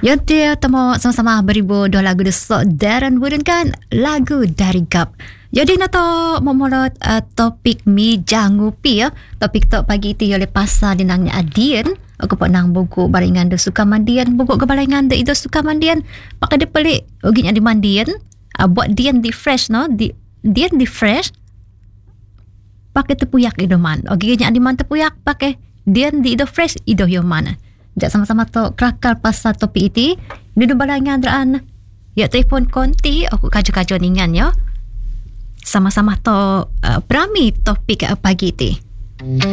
Yang dia temu sama-sama beribu dua lagu desok Darren Wooden kan lagu dari Gap. Jadi nak tahu memulai topik mi jangupi ya. Topik tok pagi itu oleh pasal dinangnya Adian. Aku pun nang buku baringan de suka mandian, buku ke baringan de itu suka mandian. Pakai dia pelik uginya di mandian. Buat dian di fresh no, dian di fresh. Pakai tepuyak idoman. Uginya di man tepuyak pakai dian di itu fresh ido yo mana. Jak sama-sama to kelakar pasal topik itu. Ni do balangan draan. Ya telefon konti aku kaju-kaju ningan yo. Sama-sama to berami topik pagi itu.